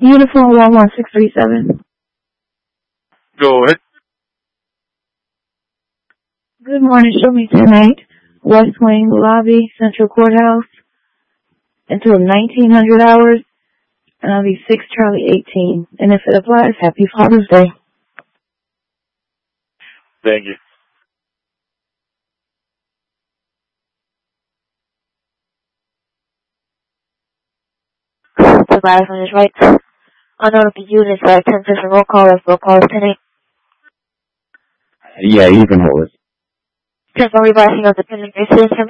Uniform 11637. Go ahead. Good morning. Show me tonight. West Wing Lobby, Central Courthouse, until 1900 hours, and I'll be 6 Charlie 18. And if it applies, happy Father's Day. Thank you. The last one is right. I'll note the units are 10 system roll call as roll call is 10-8. Yeah, you can hold it. 10 for revising of the pending incident